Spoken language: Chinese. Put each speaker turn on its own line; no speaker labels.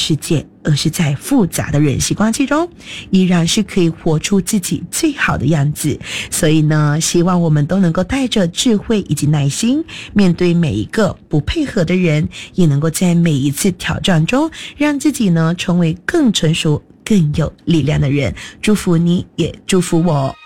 世界，而是在复杂的人际关系中，依然是可以活出自己最好的样子。所以呢，希望我们都能够带着智慧以及耐心，面对每一个不配合的人，也能够在每一次挑战中，让自己呢成为更成熟、更有力量的人。祝福你，也祝福我。